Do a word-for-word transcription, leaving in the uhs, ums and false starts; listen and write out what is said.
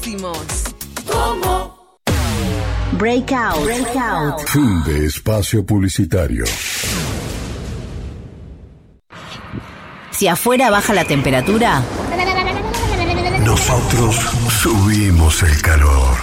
próximos. ¿Cómo? Breakout. Breakout. Fin de espacio publicitario. Si afuera baja la temperatura, nosotros subimos el calor.